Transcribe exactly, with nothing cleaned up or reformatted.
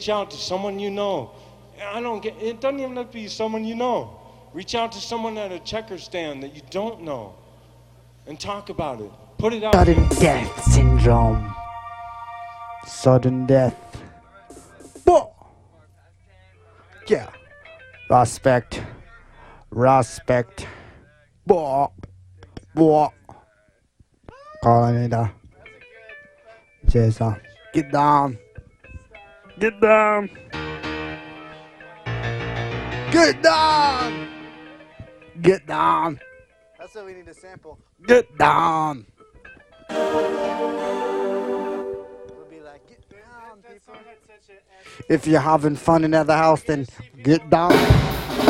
reach out to someone you know. I don't get, it doesn't even have to be someone you know. Reach out to someone at a checker stand that you don't know and talk about it. Put it out. Sudden death syndrome. Sudden death. Whoa. Yeah. Respect. Respect. Whoa. Whoa. Call Jason. Get down. Get down. Get down. Get down. That's what we need to sample. Get down. We'll be like, get down, people. If you're having fun in the house, then get down.